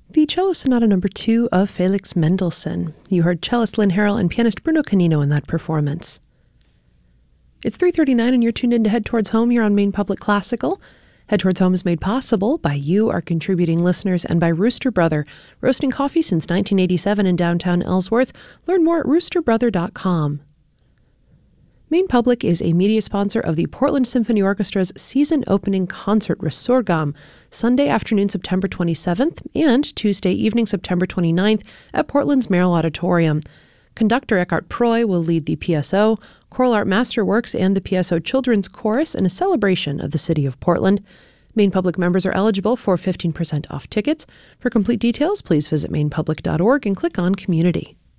The Cello Sonata No. 2 of Felix Mendelssohn. You heard cellist Lynn Harrell and pianist Bruno Canino in that performance. It's 3:39 and you're tuned in to Head Towards Home here on Maine Public Classical. Head Towards Home is made possible by you, our contributing listeners, and by Rooster Brother, roasting coffee since 1987 in downtown Ellsworth. Learn more at roosterbrother.com. Maine Public is a media sponsor of the Portland Symphony Orchestra's season-opening concert Resurgam, Sunday afternoon, September 27th, and Tuesday evening, September 29th, at Portland's Merrill Auditorium. Conductor Eckhart Proy will lead the PSO, Choral Art Masterworks, and the PSO Children's Chorus in a celebration of the city of Portland. Maine Public members are eligible for 15% off tickets. For complete details, please visit mainepublic.org and click on Community.